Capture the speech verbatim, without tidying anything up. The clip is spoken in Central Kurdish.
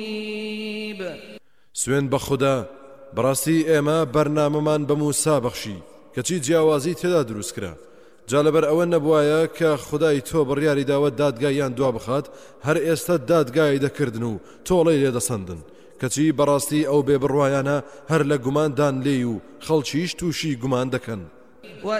سوێن بە خوددا بەڕاستی ئێمە بەرنامەمان بە موسا بەخشی کەچی جیاوازی تێدا دروستکرا جا لەبەر ئەوە نەبوایە کە خودای تۆ بڕیاری داوە دادگاییان دوا بخات هەر ئێستا دادگای دەکردن و تۆڵەی لێدەسەندن کەچی بەڕاستی ئەو بێبڕوایانە هەر لە گوماندان لێی و خەڵکیش تووشی گومان دەکەن